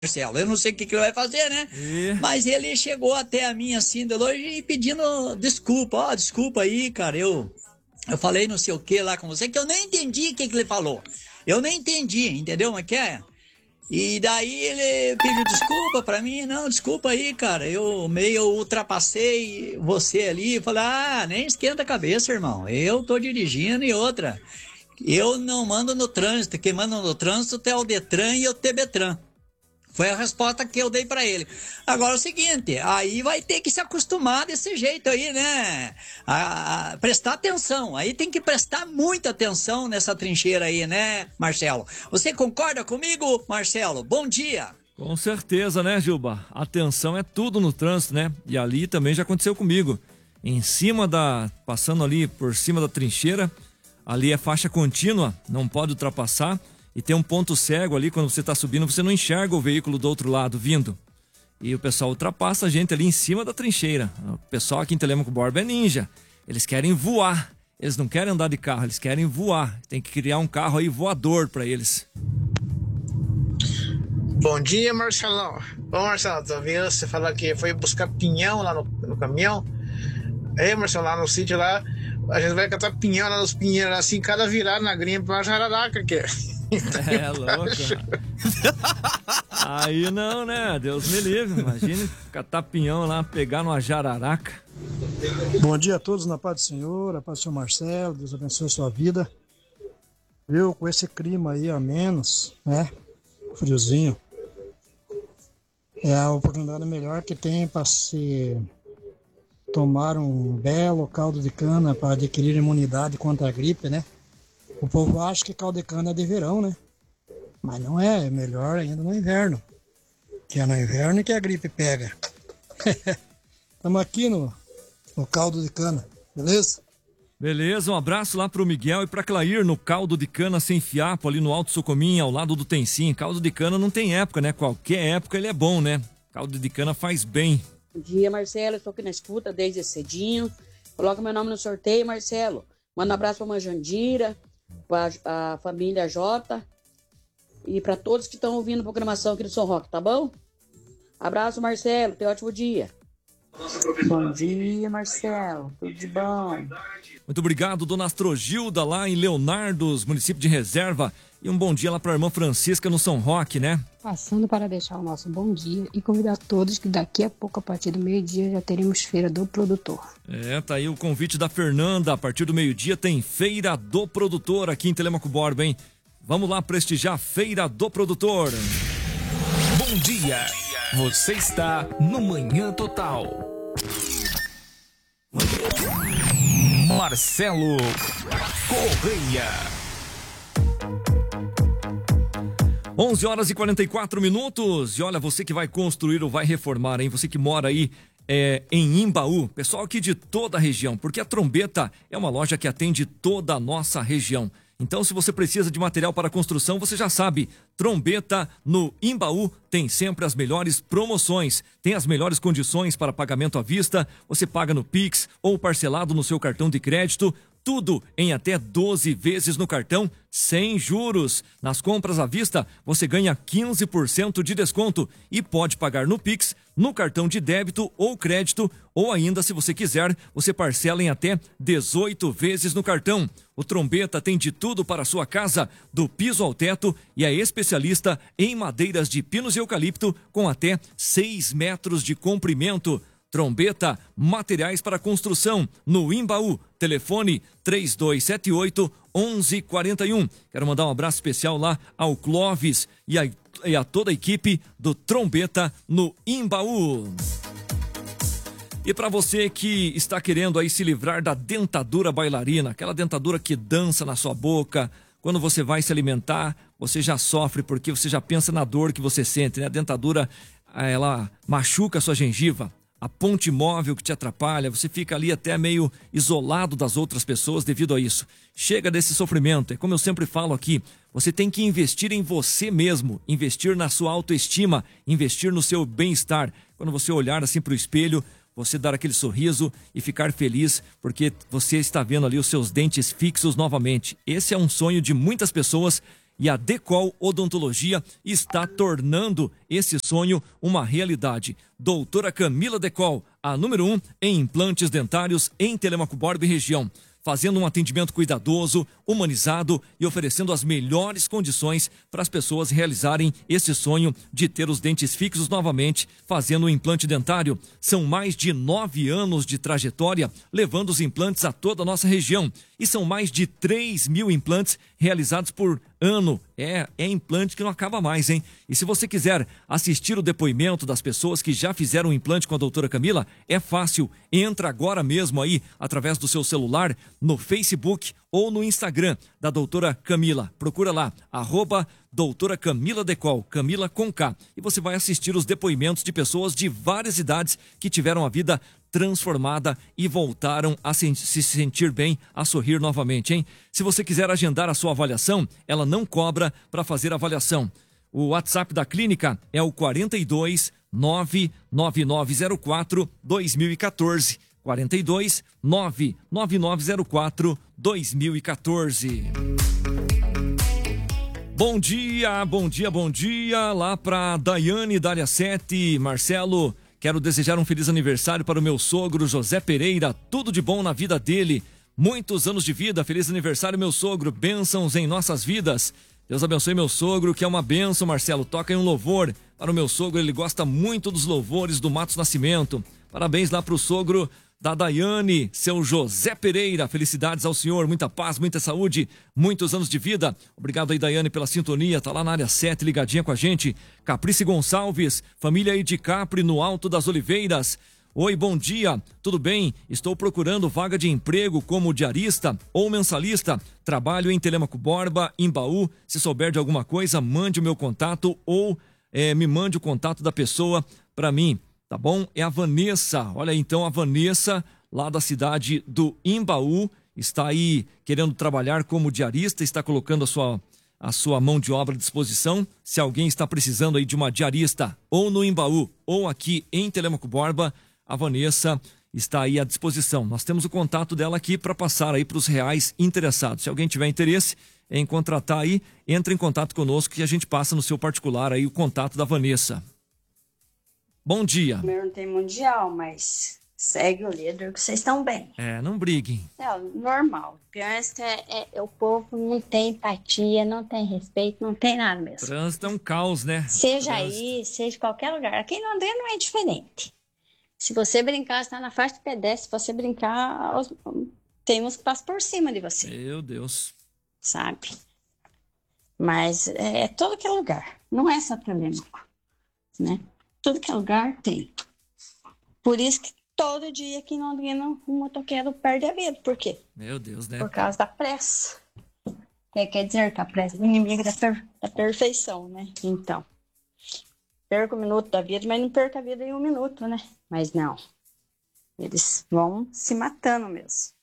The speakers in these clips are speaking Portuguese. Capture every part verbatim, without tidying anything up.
Marcelo, eu não sei o que, que ele vai fazer, né? E... Mas ele chegou até a mim assim, de longe, e pedindo desculpa. Ó, oh, desculpa aí, cara, eu, eu falei não sei o que lá com você, que eu nem entendi o que, que ele falou. Eu nem entendi, entendeu? Mas que é? E daí ele pediu desculpa pra mim. Não, desculpa aí, cara, eu meio ultrapassei você ali. Falei, ah, nem esquenta a cabeça, irmão. Eu tô dirigindo e outra. Eu não mando no trânsito, quem manda no trânsito é o Detran e o Tebetran. Foi a resposta que eu dei pra ele. Agora é o seguinte, aí vai ter que se acostumar desse jeito aí, né? A, a, prestar atenção, aí tem que prestar muita atenção nessa trincheira aí, né, Marcelo? Você concorda comigo, Marcelo? Bom dia. Com certeza, né, Gilba? Atenção é tudo no trânsito, né? E ali também já aconteceu comigo. Em cima da... Passando ali por cima da trincheira, ali é faixa contínua, não pode ultrapassar. E tem um ponto cego ali, quando você está subindo, você não enxerga o veículo do outro lado vindo. E o pessoal ultrapassa a gente ali em cima da trincheira. O pessoal aqui em Telêmaco Borba é ninja. Eles querem voar. Eles não querem andar de carro, eles querem voar. Tem que criar um carro aí voador para eles. Bom dia, Marcelão. Bom, Marcelo, tô vendo você falar que foi buscar pinhão lá no, no caminhão. Aí, Marcelo, lá no sítio lá, a gente vai catar pinhão lá nos pinheiros, assim, cada virada na grinha pra uma jararaca aqui. É louco. Aí não, né? Deus me livre. Imagine catar pinhão lá, pegar numa jararaca. Bom dia a todos, na paz do Senhor, a paz do Senhor Marcelo, Deus abençoe a sua vida. Eu, com esse clima aí a menos, né? Friozinho. É a oportunidade melhor que tem para se tomar um belo caldo de cana para adquirir imunidade contra a gripe, né? O povo acha que caldo de cana é de verão, né? Mas não é, é melhor ainda no inverno. Que é no inverno que a gripe pega. Estamos aqui no, no caldo de cana, beleza? Beleza, um abraço lá pro Miguel e pra Clair no caldo de cana sem fiapo ali no Alto Socomim, ao lado do Tencim. Caldo de cana não tem época, né? Qualquer época ele é bom, né? Caldo de cana faz bem. Bom dia, Marcelo. Estou aqui na escuta desde cedinho. Coloca meu nome no sorteio, Marcelo. Manda um abraço pra Manjandira, para a família Jota e para todos que estão ouvindo a programação aqui do São Roque, tá bom? Abraço, Marcelo, tenha um ótimo dia. Bom dia, Marcelo, tudo de bom? Muito obrigado, dona Astrogilda, lá em Leonardos, município de Reserva. E um bom dia lá para a irmã Francisca no São Roque, né? Passando para deixar o nosso bom dia e convidar todos que daqui a pouco, a partir do meio-dia, já teremos Feira do Produtor. É, tá aí o convite da Fernanda. A partir do meio-dia tem Feira do Produtor aqui em Telêmaco Borba, hein? Vamos lá prestigiar a Feira do Produtor. Bom dia! Você está no Manhã Total. Marcelo Correia. onze horas e quarenta e quatro minutos. E olha, você que vai construir ou vai reformar, hein? Você que mora aí é, em Imbaú. Pessoal aqui de toda a região, porque a Trombeta é uma loja que atende toda a nossa região. Então, se você precisa de material para construção, você já sabe, Trombeta no Imbaú tem sempre as melhores promoções, tem as melhores condições para pagamento à vista, você paga no Pix ou parcelado no seu cartão de crédito, tudo em até doze vezes no cartão, sem juros. Nas compras à vista, você ganha quinze por cento de desconto e pode pagar no Pix, no cartão de débito ou crédito, ou ainda, se você quiser, você parcela em até dezoito vezes no cartão. O Trombeta tem de tudo para a sua casa, do piso ao teto, e é especialista em madeiras de pinos e eucalipto com até seis metros de comprimento. Trombeta, materiais para construção, no Imbaú, telefone três dois sete oito, onze quarenta e um. Quero mandar um abraço especial lá ao Clóvis e a, e a toda a equipe do Trombeta no Imbaú. E para você que está querendo aí se livrar da dentadura bailarina, aquela dentadura que dança na sua boca, quando você vai se alimentar, você já sofre porque você já pensa na dor que você sente, né? A dentadura, ela machuca a sua gengiva. A ponte móvel que te atrapalha, você fica ali até meio isolado das outras pessoas devido a isso. Chega desse sofrimento, é como eu sempre falo aqui, você tem que investir em você mesmo, investir na sua autoestima, investir no seu bem-estar. Quando você olhar assim para o espelho, você dar aquele sorriso e ficar feliz porque você está vendo ali os seus dentes fixos novamente. Esse é um sonho de muitas pessoas e a Decol Odontologia está tornando esse sonho uma realidade. Doutora Camila Decol, a número um em implantes dentários em Telêmaco Borba e região, fazendo um atendimento cuidadoso, humanizado e oferecendo as melhores condições para as pessoas realizarem esse sonho de ter os dentes fixos novamente, fazendo um implante dentário. São mais de nove anos de trajetória, levando os implantes a toda a nossa região. E são mais de três mil implantes realizados por ano. É, é implante que não acaba mais, hein? E se você quiser assistir o depoimento das pessoas que já fizeram o implante com a doutora Camila, é fácil. Entra agora mesmo aí, através do seu celular, no Facebook ou no Instagram da doutora Camila. Procura lá, arroba doutora Camila Decol, Camila com K. E você vai assistir os depoimentos de pessoas de várias idades que tiveram a vida transformada e voltaram a se, se sentir bem, a sorrir novamente, hein? Se você quiser agendar a sua avaliação, ela não cobra para fazer a avaliação. O WhatsApp da clínica é o quarenta e dois, nove nove nove zero quatro, dois mil e quatorze. quarenta e dois, nove nove nove zero quatro, dois mil e quatorze. Bom dia, bom dia, bom dia. Lá para Daiane, da área sete. Marcelo, quero desejar um feliz aniversário para o meu sogro José Pereira. Tudo de bom na vida dele. Muitos anos de vida. Feliz aniversário, meu sogro. Bênçãos em nossas vidas. Deus abençoe meu sogro, que é uma bênção, Marcelo. Toca em um louvor para o meu sogro. Ele gosta muito dos louvores do Matos Nascimento. Parabéns lá para o sogro da Daiane, seu José Pereira. Felicidades ao senhor, muita paz, muita saúde, muitos anos de vida. Obrigado aí, Daiane, pela sintonia, tá lá na área sete, ligadinha com a gente. Caprice Gonçalves, família aí de Capri, no Alto das Oliveiras. Oi, bom dia, tudo bem? Estou procurando vaga de emprego como diarista ou mensalista. Trabalho em Telêmaco Borba, Imbaú. Se souber de alguma coisa, mande o meu contato ou é, me mande o contato da pessoa para mim. Tá bom? É a Vanessa. Olha aí, então, a Vanessa, lá da cidade do Imbaú, está aí querendo trabalhar como diarista, está colocando a sua, a sua mão de obra à disposição. Se alguém está precisando aí de uma diarista, ou no Imbaú, ou aqui em Telêmaco Borba, a Vanessa está aí à disposição. Nós temos o contato dela aqui para passar aí para os reais interessados. Se alguém tiver interesse em contratar aí, entre em contato conosco que a gente passa no seu particular aí o contato da Vanessa. Bom dia. O meu não tem mundial, mas segue o líder que vocês estão bem. É, não briguem. É, normal. O pior é que é, é, o povo não tem empatia, não tem respeito, não tem nada mesmo. Trânsito é um caos, né? Seja Trânsito. aí, seja em qualquer lugar. Aqui em Londrina não é diferente. Se você brincar, você tá na faixa de pedestre. Se você brincar, tem uns que passam por cima de você. Meu Deus. Sabe? Mas é, é todo que é lugar. Não é só Telêmaco, né? Tudo que é lugar tem. Por isso que todo dia aqui em Londrina um motoqueiro perde a vida. Por quê? Meu Deus, né? Por causa da pressa. Que quer dizer que a pressa é inimiga da, per da perfeição, né? Então, perca um minuto da vida, mas não perca a vida em um minuto, né? Mas não. Eles vão se matando mesmo.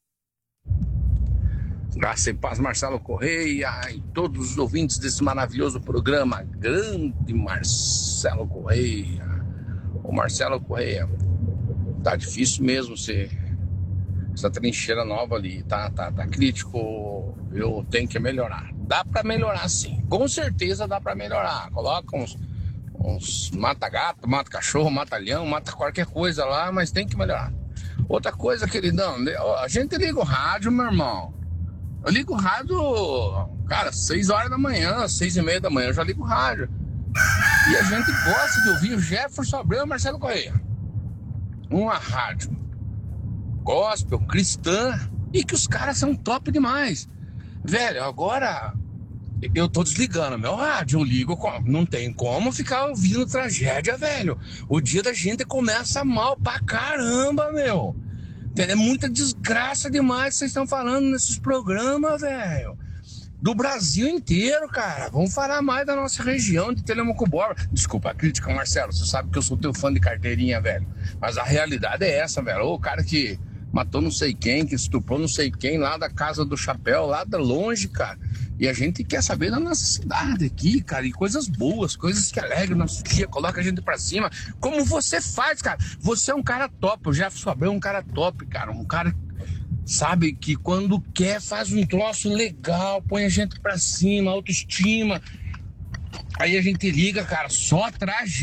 Graça e paz, Marcelo Correia e todos os ouvintes desse maravilhoso programa, grande Marcelo Correia. Ô Marcelo Correia, tá difícil mesmo ser essa trincheira nova ali, tá, tá, tá crítico, eu tenho que melhorar. Dá pra melhorar sim, com certeza dá pra melhorar. Coloca uns, uns mata gato, mata cachorro, mata leão, mata qualquer coisa lá, mas tem que melhorar. Outra coisa, queridão, a gente liga o rádio, meu irmão. Eu ligo o rádio, cara, seis horas da manhã, seis e meia da manhã, eu já ligo o rádio. E a gente gosta de ouvir o Jefferson Abreu e o Marcelo Correia. Uma rádio gospel, cristã, e que os caras são top demais. Velho, agora eu tô desligando meu rádio, eu ligo, não tem como ficar ouvindo tragédia, velho. O dia da gente começa mal pra caramba, meu. É muita desgraça demais que vocês estão falando nesses programas, velho. Do Brasil inteiro, cara. Vamos falar mais da nossa região de Telêmaco Borba. Desculpa a crítica, Marcelo. Você sabe que eu sou teu fã de carteirinha, velho. Mas a realidade é essa, velho. O cara que matou não sei quem, que estuprou não sei quem lá da Casa do Chapéu, lá da longe, cara. E a gente quer saber da nossa cidade aqui, cara, e coisas boas, coisas que alegram nosso dia, coloca a gente pra cima, como você faz, cara. Você é um cara top, o Jefferson Abreu é um cara top, cara, um cara sabe? Que quando quer faz um troço legal, põe a gente pra cima, autoestima. Aí a gente liga, cara, só tragédia.